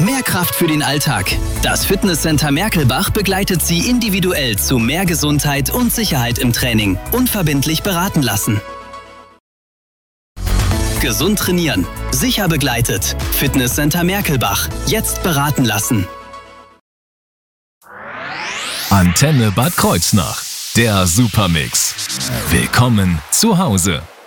Mehr Kraft für den Alltag. Das Fitnesscenter Merkelbach begleitet Sie individuell zu mehr Gesundheit und Sicherheit im Training. Unverbindlich beraten lassen. Gesund trainieren. Sicher begleitet. Fitnesscenter Merkelbach. Jetzt beraten lassen. Antenne Bad Kreuznach. Der Supermix. Willkommen zu Hause.